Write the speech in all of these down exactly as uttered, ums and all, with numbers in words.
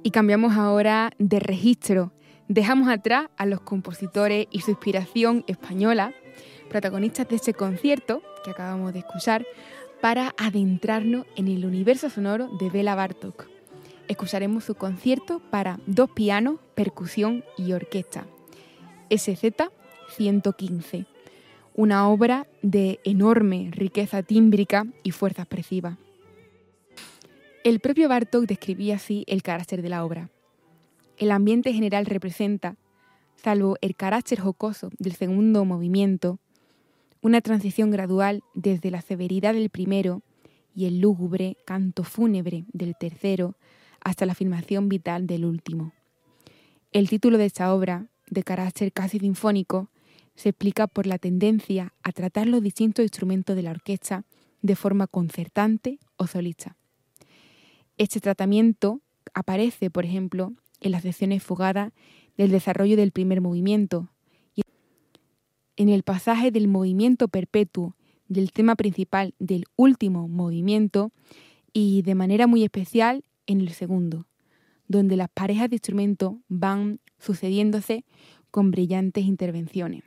Y cambiamos ahora de registro. Dejamos atrás a los compositores y su inspiración española, protagonistas de ese concierto que acabamos de escuchar, para adentrarnos en el universo sonoro de Béla Bartók. Escucharemos su concierto para dos pianos, percusión y orquesta, S Z ciento quince, una obra de enorme riqueza tímbrica y fuerza expresiva. El propio Bartók describía así el carácter de la obra. El ambiente general representa, salvo el carácter jocoso del segundo movimiento, una transición gradual desde la severidad del primero y el lúgubre canto fúnebre del tercero hasta la afirmación vital del último. El título de esta obra, de carácter casi sinfónico, se explica por la tendencia a tratar los distintos instrumentos de la orquesta de forma concertante o solista. Este tratamiento aparece, por ejemplo, en las secciones fugadas del desarrollo del primer movimiento y en el pasaje del movimiento perpetuo del tema principal del último movimiento y de manera muy especial en el segundo, donde las parejas de instrumentos van sucediéndose con brillantes intervenciones.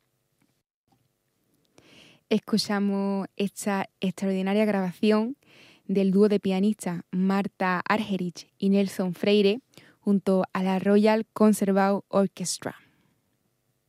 Escuchamos esta extraordinaria grabación del dúo de pianistas Marta Argerich y Nelson Freire junto a la Royal Concertgebouw Orchestra.